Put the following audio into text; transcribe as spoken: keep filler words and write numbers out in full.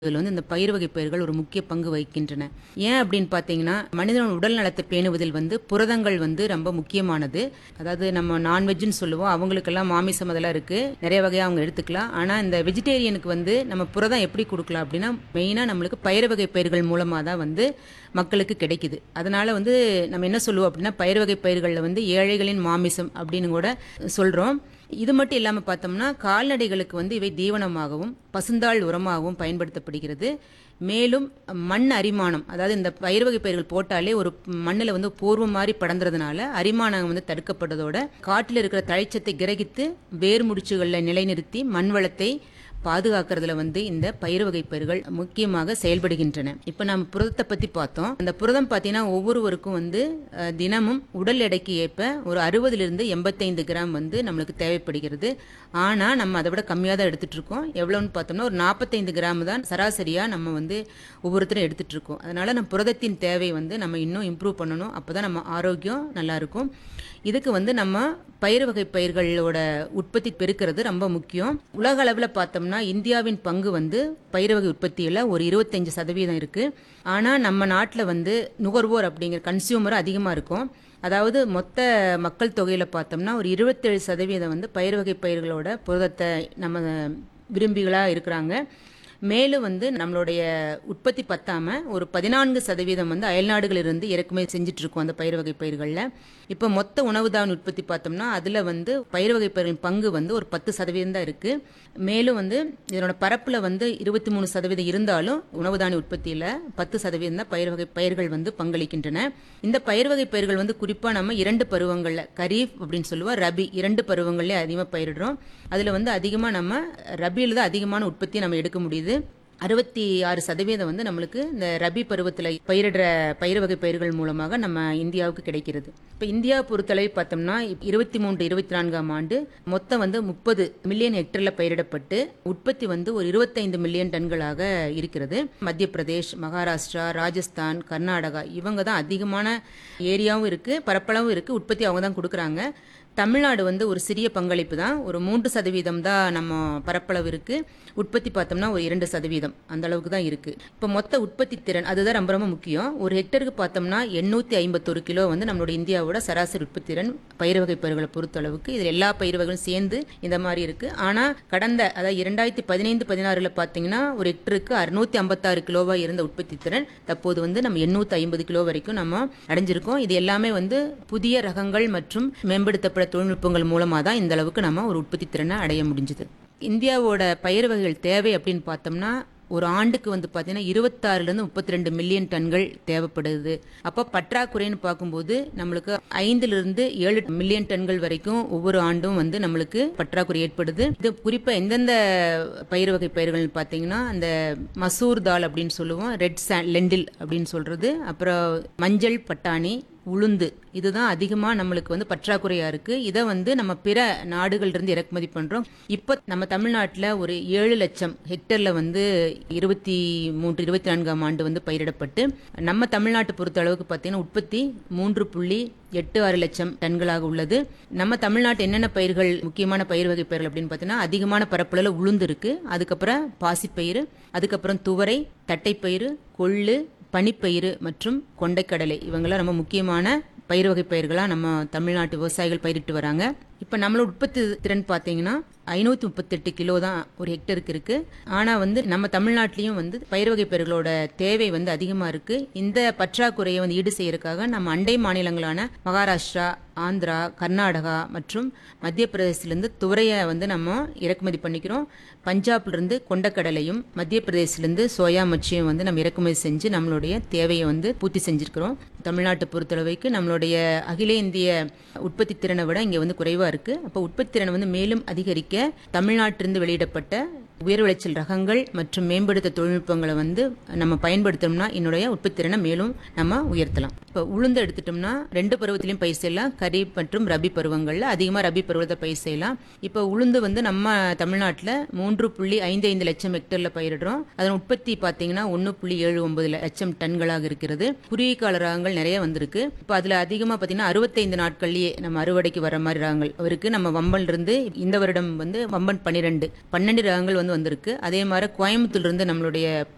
இதில் வந்து இந்த பயிர் வகை பயிர்கள் ஒரு முக்கிய பங்கு வகிக்கின்றன. ஏன் அப்படின்னு பார்த்தீங்கன்னா, மனிதனோட உடல் நலத்தை பேணுவதில் வந்து புரதங்கள் வந்து ரொம்ப முக்கியமானது. அதாவது நம்ம நான்வெஜ்னு சொல்லுவோம், அவங்களுக்கெல்லாம் மாமிசம் அதெல்லாம் இருக்கு, நிறைய வகையாக அவங்க எடுத்துக்கலாம். ஆனால் இந்த வெஜிடேரியனுக்கு வந்து நம்ம புரதம் எப்படி கொடுக்கலாம் அப்படின்னா, மெயினாக நம்மளுக்கு பயிர் வகை பயிர்கள் மூலமாக தான் வந்து மக்களுக்கு கிடைக்குது. அதனால வந்து நம்ம என்ன சொல்லுவோம் அப்படின்னா, பயிர் வகை பயிர்களில் வந்து ஏழைகளின் மாமிசம் அப்படின்னு கூட சொல்கிறோம். இது மட்டும் இல்லாமல் பார்த்தோம்னா, கால்நடைகளுக்கு வந்து இவை தீவனமாகவும் பசுந்தாள் உரமாகவும் பயன்படுத்தப்படுகிறது. மேலும் மண் அரிமானம், அதாவது இந்த பயிர் வகை பயிர்கள் போட்டாலே ஒரு மண்ணில் வந்து பூர்வம் மாதிரி படர்ந்ததுனால அரிமானம் வந்து தடுக்கப்படுறதோட காட்டில் இருக்கிற தழைச்சத்தை கிரகித்து வேர் முடிச்சுகளில் நிலைநிறுத்தி மண் வளத்தை பாதுகாக்கிறதுல வந்து இந்த பயிர் வகை பயிர்கள் முக்கியமாக செயல்படுகின்றன. இப்போ நம்ம புரதத்தை பற்றி பார்த்தோம். அந்த புரதம் பார்த்தீங்கன்னா ஒவ்வொருவருக்கும் வந்து அஹ், தினமும் உடல் எடைக்கு ஏற்ப ஒரு அறுபதுலேருந்து எண்பத்தைந்து கிராம் வந்து நம்மளுக்கு தேவைப்படுகிறது. ஆனால் நம்ம அதை விட கம்மியாக தான் எடுத்துட்டு இருக்கோம். எவ்வளோன்னு பார்த்தோம்னா ஒரு நாற்பத்தைந்து கிராம் தான் சராசரியாக நம்ம வந்து ஒவ்வொருத்தரும் எடுத்துட்டு இருக்கோம். அதனால நம்ம புரதத்தின் தேவை வந்து நம்ம இன்னும் இம்ப்ரூவ் பண்ணணும். அப்போ தான் நம்ம ஆரோக்கியம் நல்லா இருக்கும். இதுக்கு வந்து நம்ம பயிர் வகை பயிர்களோட உற்பத்தி பெருக்கிறது ரொம்ப முக்கியம். உலக அளவில் பார்த்தோம்னா இந்தியாவின் பங்கு வந்து பயிர் வகை உற்பத்தியில் ஒரு இருபத்தஞ்சு சதவீதம் இருக்கு. ஆனால் நம்ம நாட்டில் வந்து நுகர்வோர் அப்படிங்கிற கன்சியூமர் அதிகமாக இருக்கும். அதாவது மொத்த மக்கள் தொகையில் பார்த்தோம்னா ஒரு இருபத்தேழு சதவீதம் வந்து பயிர் வகை பயிர்களோட புரதத்தை நம்ம விரும்பிகளாக இருக்கிறாங்க. மேலும் வந்து நம்மளுடைய உற்பத்தி பத்தாம ஒரு பதினான்கு சதவீதம் வந்து அயல்நாடுகளிலிருந்து இறக்குமதி செஞ்சுட்டு இருக்கோம் அந்த பயிர் வகை பயிர்களில். இப்போ மொத்த உணவு தானிய உற்பத்தி பார்த்தோம்னா அதில் வந்து பயிர் வகை பயிர்களின் பங்கு வந்து ஒரு பத்து சதவீதம் தான் இருக்கு. மேலும் வந்து இதனோட பரப்புல வந்து இருபத்தி மூணு சதவீதம் இருந்தாலும் உணவு தானிய உற்பத்தியில் பத்து சதவீதம் தான் பயிர் வகை பயிர்கள் வந்து பங்களிக்கின்றன. இந்த பயிர் வகை பயிர்கள் வந்து குறிப்பாக நம்ம இரண்டு பருவங்களில் கரீஃப் அப்படின்னு சொல்லுவோம், ரபி இரண்டு பருவங்கள்லேயே அதிகமாக பயிரிடுறோம். அதில் வந்து அதிகமாக நம்ம ரபியில் தான் அதிகமான உற்பத்தியை நம்ம எடுக்க முடியுது. அறுபத்தி ஆறு சதவீதம் வந்து நம்மளுக்கு இந்த ரபி பருவத்தில் பயிரிடுற பயிர் வகை பயிர்கள் மூலமாக நம்ம இந்தியாவுக்கு கிடைக்கிறது. இப்போ இந்தியா பொறுத்தளவு பார்த்தோம்னா இருபத்தி மூன்று இருபத்தி நான்காம் ஆண்டு மொத்தம் வந்து முப்பது மில்லியன் ஹெக்டரில் பயிரிடப்பட்டு உற்பத்தி வந்து ஒரு இருபத்தைந்து மில்லியன் டன்களாக இருக்கிறது. மத்திய பிரதேஷ், மகாராஷ்டிரா, ராஜஸ்தான், கர்நாடகா இவங்க தான் அதிகமான ஏரியாவும் இருக்கு, பரப்பளவும் இருக்கு, உற்பத்தி அவங்க தான் கொடுக்குறாங்க. தமிழ்நாடு வந்து ஒரு சிறிய பங்களிப்பு தான், ஒரு மூன்று சதவீதம் தான் நம்ம பரப்பளவு இருக்கு. உற்பத்தி பார்த்தோம்னா ஒரு இரண்டு சதவீதம் அந்த அளவுக்கு தான் இருக்கு. இப்போ மொத்த உற்பத்தி திறன் அதுதான் ரொம்ப ரொம்ப முக்கியம். ஒரு ஹெக்டருக்கு பார்த்தோம்னா எண்ணூத்தி ஐம்பத்தொரு கிலோ வந்து நம்மளோட இந்தியாவோட சராசரி உற்பத்தி திறன் பயிர் வகை பயிர்களை பொறுத்த அளவுக்கு. இதில் எல்லா பயிர் வகைகளும் சேர்ந்து இந்த மாதிரி இருக்கு. ஆனால் கடந்த அதாவது இரண்டாயிரத்தி பதினைந்து பதினாறுல பார்த்தீங்கன்னா ஒரு ஹெக்டருக்கு அறுநூத்தி ஐம்பத்தாறு கிலோவா இருந்த உற்பத்தி திறன் தற்போது வந்து நம்ம எண்ணூத்தி ஐம்பது கிலோ வரைக்கும் நம்ம அடைஞ்சிருக்கோம். இது எல்லாமே வந்து புதிய ரகங்கள் மற்றும் மேம்படுத்தப்பட்ட தொழில்நுட்பங்கள் மூலமாக தான் இந்த அளவுக்கு நம்ம ஒரு உற்பத்தி திறனை அடைய முடிஞ்சது. இந்தியாவோட பயிர் வகைகள் தேவை அப்படின்னு பார்த்தோம்னா ஒரு ஆண்டுக்கு வந்து பார்த்தீங்கன்னா இருபத்தாறுலேருந்து முப்பத்தி ரெண்டு மில்லியன் டன்கள் தேவைப்படுது. அப்போ பற்றாக்குறைன்னு பார்க்கும்போது நம்மளுக்கு ஐந்துலேருந்து ஏழு மில்லியன் டன்கள் வரைக்கும் ஒவ்வொரு ஆண்டும் வந்து நம்மளுக்கு பற்றாக்குறை ஏற்படுது. இது குறிப்பாக எந்தெந்த பயிர் வகை பயிர்கள் பார்த்தீங்கன்னா அந்த மசூர் தால் அப்படின்னு சொல்லுவோம், ரெட் லெண்டில் அப்படின்னு சொல்றது, அப்புறம் மஞ்சள் பட்டாணி, உளுந்து, இதுதான் அதிகமாக நம்மளுக்கு வந்து பற்றாக்குறையா இருக்கு. இதை வந்து நம்ம பிற நாடுகள் இருந்து இறக்குமதி பண்றோம். இப்போ நம்ம தமிழ்நாட்டில் ஒரு ஏழு லட்சம் ஹெக்டர்ல வந்து இருபத்தி மூன்று இருபத்தி நான்காம் ஆண்டு வந்து பயிரிடப்பட்டு நம்ம தமிழ்நாட்டை பொறுத்த அளவுக்கு பார்த்தீங்கன்னா உற்பத்தி மூன்று புள்ளி எட்டு ஆறு லட்சம் டன்களாக உள்ளது. நம்ம தமிழ்நாட்டு என்னென்ன பயிர்கள் முக்கியமான பயிர் வகை பயிர்கள் அப்படின்னு பார்த்தீங்கன்னா அதிகமான பரப்புல உளுந்து இருக்கு, அதுக்கப்புறம் பாசிப்பயிறு, அதுக்கப்புறம் துவரை, தட்டைப்பயிறு, கொள்ளு, பனிப்பயிறு மற்றும் கொண்டைக்கடலை இவங்கெல்லாம் ரொம்ப முக்கியமான பயிர் வகை பயிர்களாக நம்ம தமிழ்நாட்டு விவசாயிகள் பயிரிட்டு வராங்க. இப்போ நம்மளோட உற்பத்தி திறன் பார்த்தீங்கன்னா ஐநூற்றி முப்பத்தெட்டு கிலோ தான் ஒரு ஹெக்டருக்கு இருக்கு. ஆனால் வந்து நம்ம தமிழ்நாட்டிலையும் வந்து பயிர் வகை பயிர்களோட தேவை வந்து அதிகமாக இருக்கு. இந்த பற்றாக்குறையை வந்து ஈடு செய்யறதுக்காக நம்ம அண்டை மாநிலங்களான மகாராஷ்டிரா, ஆந்திரா, கர்நாடகா மற்றும் மத்திய பிரதேசத்திலிருந்து துவரையை வந்து நம்ம இறக்குமதி பண்ணிக்கிறோம். பஞ்சாப்லேருந்து கொண்டக்கடலையும் மத்திய பிரதேசத்திலிருந்து சோயா மச்சியும் வந்து நம்ம இறக்குமதி செஞ்சு நம்மளுடைய தேவையை வந்து பூர்த்தி செஞ்சிருக்கிறோம். தமிழ்நாட்டை பொறுத்தளவுக்கு நம்மளுடைய அகில இந்திய உற்பத்தி திறனை விட இங்கே வந்து குறைவாக இருக்கு. அப்போ உற்பத்தி திறனை வந்து மேலும் அதிகரிக்க தமிழ்நாட்டிலிருந்து வெளியிடப்பட்ட உயர் விளைச்சல் ரகங்கள் மற்றும் மேம்படுத்த தொழில்நுட்பங்களை வந்து நம்ம பயன்படுத்தோம்னா என்னுடைய உற்பத்தி திறனை மேலும் நம்ம உயர்த்தலாம். இப்போ உளுந்து எடுத்துட்டோம்னா ரெண்டு பருவத்திலையும் பயிர் செய்யலாம், கரீப் மற்றும் ரபி பருவங்களில் அதிகமாக ரபி பருவத்தை பயிர் செய்யலாம். இப்போ உளுந்து வந்து நம்ம தமிழ்நாட்டில் மூன்று புள்ளி ஐந்து ஐந்து லட்சம் ஹெக்டர்ல பயிரிடுறோம். அதன் உற்பத்தி பார்த்தீங்கன்னா ஒன்று புள்ளி ஏழு ஒன்பது லட்சம் டன்களாக இருக்கிறது. குறுகிய கால ரகங்கள் நிறைய வந்திருக்கு. இப்போ அதில் அதிகமாக பார்த்தீங்கன்னா அறுபத்தைந்து நாட்கள்லேயே நம்ம அறுவடைக்கு வர மாதிரி ரகங்கள் இருக்கு. நம்ம வம்பன் இருந்து இந்த வருடம் வந்து வம்பன் பன்னிரெண்டு பன்னெண்டு ரகங்கள் வந்து வந்திருக்கு. அதே மாதிரி கோயம்புத்தூர்ல இருந்து நம்மளுடைய